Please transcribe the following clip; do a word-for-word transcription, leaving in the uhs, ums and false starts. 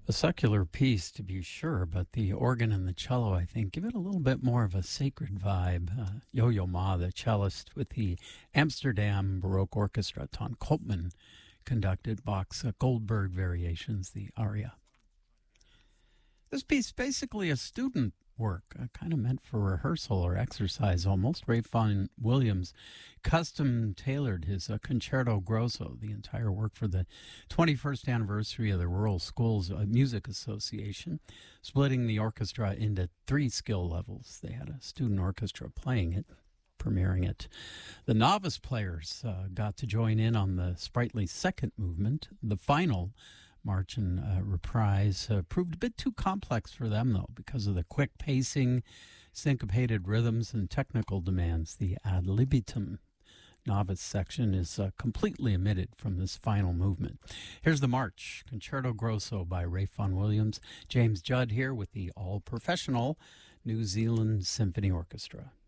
A secular piece, to be sure, but the organ and the cello, I think, give it a little bit more of a sacred vibe. Uh, Yo-Yo Ma, the cellist with the Amsterdam Baroque Orchestra, Ton Koopman conducted Bach's uh, Goldberg Variations, the aria. This piece is basically a student work, uh, kind of meant for rehearsal or exercise almost. Ray Vaughan Williams custom tailored his uh, Concerto Grosso, the entire work, for the twenty-first anniversary of the Rural Schools uh, Music Association, splitting the orchestra into three skill levels. They had a student orchestra playing it, premiering it. The novice players uh, got to join in on the sprightly second movement. The final March and uh, Reprise uh, proved a bit too complex for them, though, because of the quick pacing, syncopated rhythms, and technical demands. The ad libitum novice section is uh, completely omitted from this final movement. Here's the March, Concerto Grosso by Ray Vaughan Williams. James Judd here with the all-professional New Zealand Symphony Orchestra.